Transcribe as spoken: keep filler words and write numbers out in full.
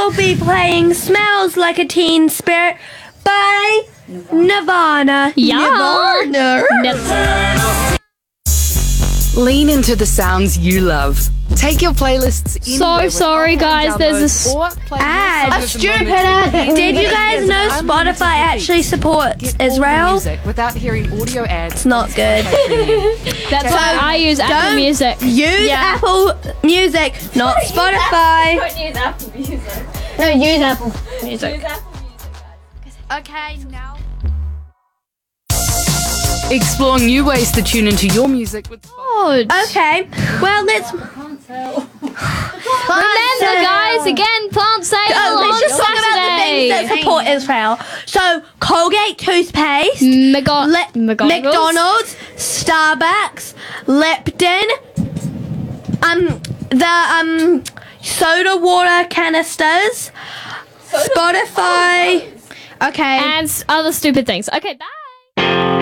will be playing Smells Like a Teen Spirit by Nirvana. Yeah. Nirvana. Nep- Lean into the sounds you love. Take your playlists in. So sorry, guys. There's a s- ad. A stupid ad. Did you guys know Spotify actually supports Israel? Without hearing audio ads. It's not good. That's why I use Apple Don't Music. Use Yeah. Apple Music, not Spotify. Don't use Apple Music. No, use Apple Music. Use Apple Music, guys. Okay, now. Explore new ways to tune into your music with Okay, well, let's. Remember, guys, again, plant sale Oh, on let's just talk about the things that Saturday. support Israel. So, Colgate toothpaste, Mega- Le- McDonald's. McDonald's, Starbucks, Lipton, um, the um, soda water canisters, Spotify. Okay. And s- other stupid things. Okay, bye.